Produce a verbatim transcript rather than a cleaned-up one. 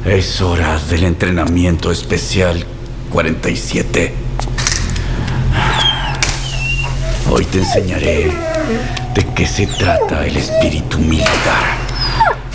Es hora del entrenamiento especial cuarenta y siete. Hoy te enseñaré de qué se trata el espíritu militar.